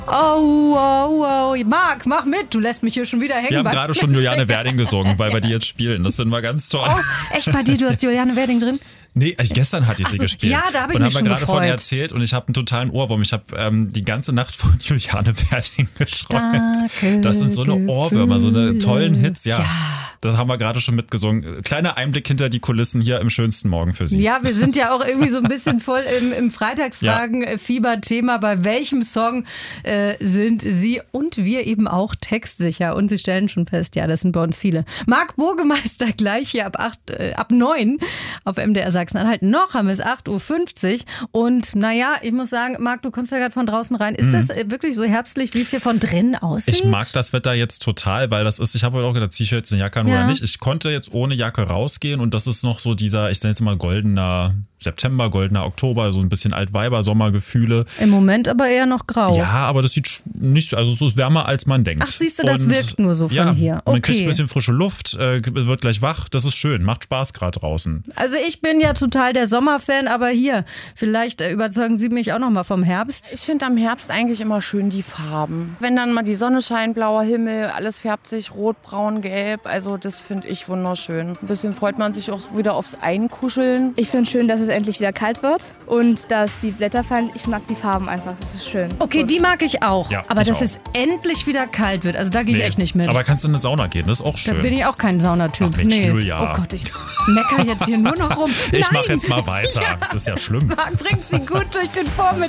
Oh. Marc, mach mit. Du lässt mich hier schon wieder hängen. Wir haben gerade schon Juliane Werding gesungen, weil wir die jetzt spielen. Das finden wir ganz toll. Oh, echt bei dir? Du hast Juliane Werding drin? Nee, gestern hatte ich sie gespielt. Ja, da habe ich mich schon gefreut. Und haben wir gerade von erzählt und ich habe einen totalen Ohrwurm. Ich habe die ganze Nacht von Juliane Werding geträumt. Das sind so eine Ohrwürmer, so eine tollen Hits, ja. Das haben wir gerade schon mitgesungen. Kleiner Einblick hinter die Kulissen hier im schönsten Morgen für Sie. Ja, wir sind ja auch irgendwie so ein bisschen voll im Freitagsfragen-Fieber-Thema. Bei welchem Song sind Sie und wir eben auch textsicher? Und Sie stellen schon fest, ja, das sind bei uns viele. Marc Burgemeister gleich hier ab 9 auf MDR Sachsen-Anhalt. Noch haben wir es 8.50 Uhr. Und naja, ich muss sagen, Marc, du kommst ja gerade von draußen rein. Ist das wirklich so herbstlich, wie es hier von drinnen aussieht? Ich mag das Wetter jetzt total, weil das ist, ich habe heute auch gedacht, ziehe ich jetzt eine Jacke an oder nicht. Ich konnte jetzt ohne Jacke rausgehen und das ist noch so dieser, ich nenne es mal goldener September, goldener Oktober, so ein bisschen Altweiber-Sommergefühle. Im Moment aber eher noch grau. Ja, aber das sieht nicht, also so ist wärmer als man denkt. Ach, siehst du, das wirkt nur so von hier. Okay. Man kriegt ein bisschen frische Luft, wird gleich wach, das ist schön, macht Spaß gerade draußen. Also ich bin ja total der Sommerfan, aber hier, vielleicht überzeugen Sie mich auch noch mal vom Herbst. Ich finde am Herbst eigentlich immer schön die Farben. Wenn dann mal die Sonne scheint, blauer Himmel, alles färbt sich rot, braun, gelb, also das finde ich wunderschön. Ein bisschen freut man sich auch wieder aufs Einkuscheln. Ich finde schön, dass es endlich wieder kalt wird und dass die Blätter fallen. Ich mag die Farben einfach, das ist schön. Okay, die mag ich auch, ja, aber dass es endlich wieder kalt wird, also da gehe ich echt nicht mit. Aber kannst du in eine Sauna gehen, das ist auch schön. Da bin ich auch kein Saunatyp. Ach Mensch, Julia. Oh Gott, ich mecker jetzt hier nur noch rum. Ich mache jetzt mal weiter, das ist ja schlimm. Marc bringt Sie gut durch den Vormittag.